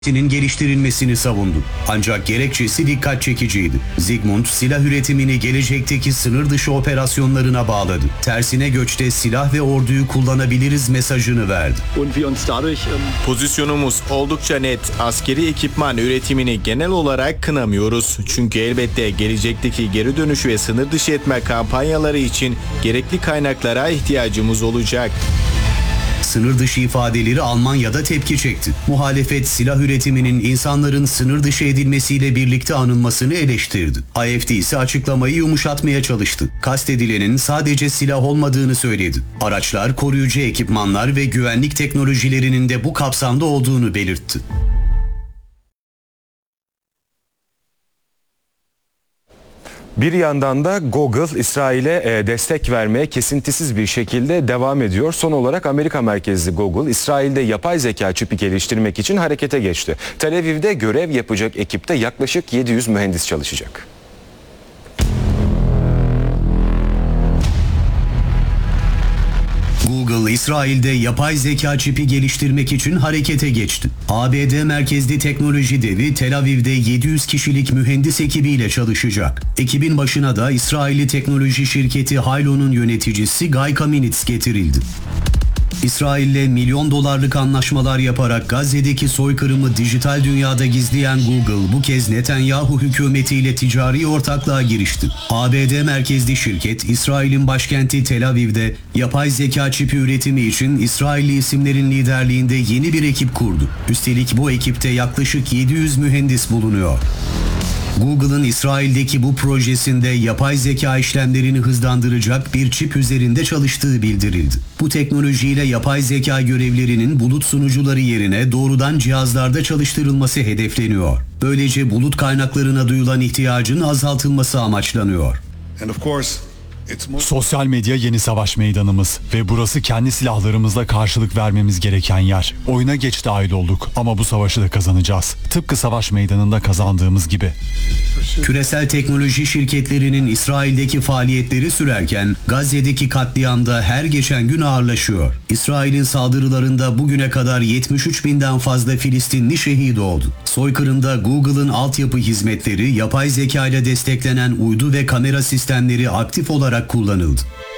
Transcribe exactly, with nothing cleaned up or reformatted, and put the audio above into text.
nin geliştirilmesini savundu. Ancak gerekçesi dikkat çekiciydi. Zygmunt, silah üretimini gelecekteki sınır dışı operasyonlarına bağladı. Tersine göçte silah ve orduyu kullanabiliriz mesajını verdi. Pozisyonumuz oldukça net. Askeri ekipman üretimini genel olarak kınamıyoruz. Çünkü elbette gelecekteki geri dönüş ve sınır dışı etme kampanyaları için gerekli kaynaklara ihtiyacımız olacak. Sınır dışı ifadeleri Almanya'da tepki çekti. Muhalefet silah üretiminin insanların sınır dışı edilmesiyle birlikte anılmasını eleştirdi. A F D ise açıklamayı yumuşatmaya çalıştı. Kastedilenin sadece silah olmadığını söyledi. Araçlar, koruyucu ekipmanlar ve güvenlik teknolojilerinin de bu kapsamda olduğunu belirtti. Bir yandan da Google İsrail'e destek vermeye kesintisiz bir şekilde devam ediyor. Son olarak Amerika merkezli Google, İsrail'de yapay zeka çipi geliştirmek için harekete geçti. Tel Aviv'de görev yapacak ekipte yaklaşık yedi yüz mühendis çalışacak. Google, İsrail'de yapay zeka çipi geliştirmek için harekete geçti. A B D merkezli teknoloji devi Tel Aviv'de yedi yüz kişilik mühendis ekibiyle çalışacak. Ekibin başına da İsrailli teknoloji şirketi Haylo'nun yöneticisi Guy Kaminitz getirildi. İsrail'le milyon dolarlık anlaşmalar yaparak Gazze'deki soykırımı dijital dünyada gizleyen Google bu kez Netanyahu hükümetiyle ticari ortaklığa girişti. A B D merkezli şirket, İsrail'in başkenti Tel Aviv'de yapay zeka çipi üretimi için İsrailli isimlerin liderliğinde yeni bir ekip kurdu. Üstelik bu ekipte yaklaşık yedi yüz mühendis bulunuyor. Google'ın İsrail'deki bu projesinde yapay zeka işlemlerini hızlandıracak bir çip üzerinde çalıştığı bildirildi. Bu teknolojiyle yapay zeka görevlerinin bulut sunucuları yerine doğrudan cihazlarda çalıştırılması hedefleniyor. Böylece bulut kaynaklarına duyulan ihtiyacın azaltılması amaçlanıyor. Sosyal medya yeni savaş meydanımız ve burası kendi silahlarımızla karşılık vermemiz gereken yer. Oyuna geç dahil olduk ama bu savaşı da kazanacağız. Tıpkı savaş meydanında kazandığımız gibi. Küresel teknoloji şirketlerinin İsrail'deki faaliyetleri sürerken Gazze'deki katliam da her geçen gün ağırlaşıyor. İsrail'in saldırılarında bugüne kadar yetmiş üç binden fazla Filistinli şehit oldu. Soykırımda Google'ın altyapı hizmetleri, yapay zeka ile desteklenen uydu ve kamera sistemleri aktif olarak kullanıldı.